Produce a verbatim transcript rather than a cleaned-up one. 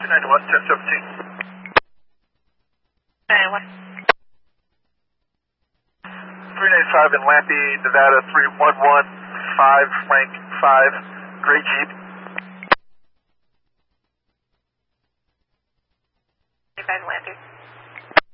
two ninety-one, ten seventeen. ninety-one. three ninety-five in Lampy, Nevada, three one one five, flank five, gray Jeep. ninety-five Lampy.